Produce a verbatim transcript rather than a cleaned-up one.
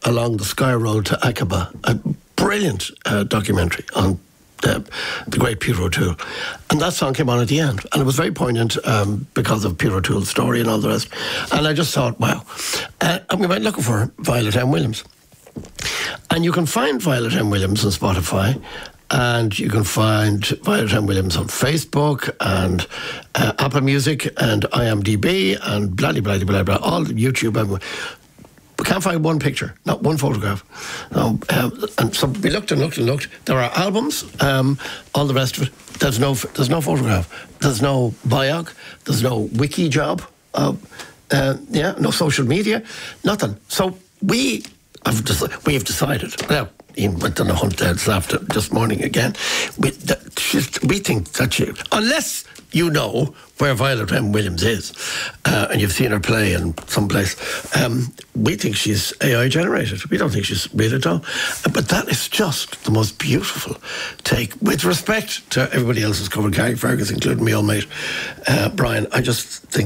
Along the Sky Road to Aqaba, a brilliant uh, documentary on uh, the great Peter O'Toole. And that song came on at the end. And it was very poignant um, because of Peter O'Toole's story and all the rest. And I just thought, wow. Uh, and we went looking for Violet M. Williams. And you can find Violet M. Williams on Spotify. And you can find Violet M. Williams on Facebook and uh, Apple Music and IMDb and blah, blah, blah, blah, blah, all YouTube. We can't find one picture, not one photograph. No, um, and so we looked and looked and looked. There are albums, um, all the rest of it. There's no, there's no photograph. There's no biog. There's no wiki job. Uh, uh, yeah, no social media, nothing. So we have, dec- we have decided. Now, Ian went on a hunt there this after, this morning again. We, that, just, we think that she, unless you know where Violet M. Williams is, uh, and you've seen her play in some place, um, we think she's A I generated. We don't think she's real at all. Uh, but that is just the most beautiful take. With respect to everybody else who's covered Carrick Fergus, including me old mate, uh, Brian, I just think